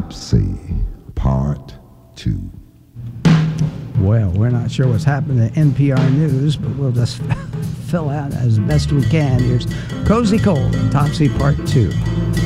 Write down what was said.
Topsy Part 2. Well, we're not sure what's happened to NPR News, but we'll just fill out as best we can. Here's Cozy Cole and Topsy Part 2.